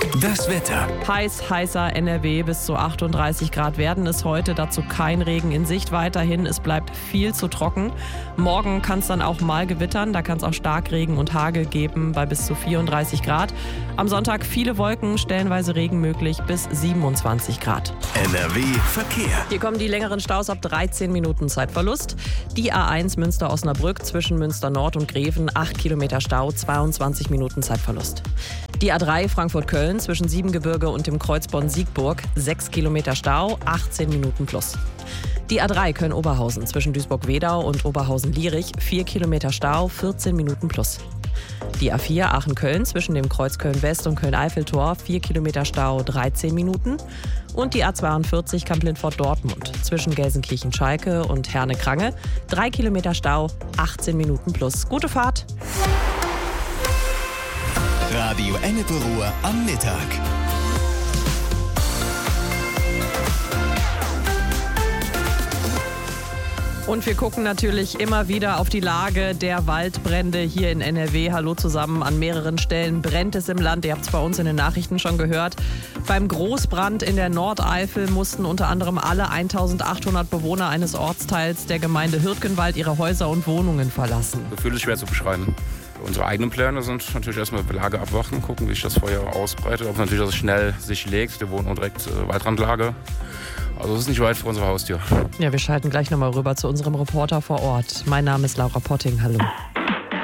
Das Wetter. Heißer NRW, bis zu 38 Grad werden es heute. Dazu kein Regen in Sicht weiterhin. Es bleibt viel zu trocken. Morgen kann es dann auch mal gewittern. Da kann es auch Starkregen und Hagel geben bei bis zu 34 Grad. Am Sonntag viele Wolken, stellenweise Regen möglich bis 27 Grad. NRW Verkehr. Hier kommen die längeren Staus ab 13 Minuten Zeitverlust. Die A1 Münster-Osnabrück zwischen Münster Nord und Greven, 8 Kilometer Stau, 22 Minuten Zeitverlust. Die A3 Frankfurt-Köln zwischen Siebengebirge und dem Kreuz Bonn-Siegburg, 6 Kilometer Stau, 18 Minuten plus. Die A3 Köln-Oberhausen zwischen Duisburg-Wedau und Oberhausen-Lierich, 4 Kilometer Stau, 14 Minuten plus. Die A4 Aachen-Köln zwischen dem Kreuz Köln-West und Köln-Eiffeltor, 4 Kilometer Stau, 13 Minuten. Und die A42 Kamp-Lintfort-Dortmund zwischen Gelsenkirchen-Schalke und Herne-Krange, 3 Kilometer Stau, 18 Minuten plus. Gute Fahrt! Radio Ennepe Ruhr am Mittag. Und wir gucken natürlich immer wieder auf die Lage der Waldbrände hier in NRW. Hallo zusammen, an mehreren Stellen brennt es im Land. Ihr habt es bei uns in den Nachrichten schon gehört. Beim Großbrand in der Nordeifel mussten unter anderem alle 1800 Bewohner eines Ortsteils der Gemeinde Hürtgenwald ihre Häuser und Wohnungen verlassen. Das Gefühl ist schwer zu beschreiben. Unsere eigenen Pläne sind natürlich erstmal Lage abwarten, gucken, wie sich das Feuer ausbreitet. Ob natürlich, dass es schnell sich legt. Wir wohnen direkt Waldrandlage. Also es ist nicht weit vor unserer Haustür. Ja, wir schalten gleich nochmal rüber zu unserem Reporter vor Ort. Mein Name ist Laura Potting. Hallo.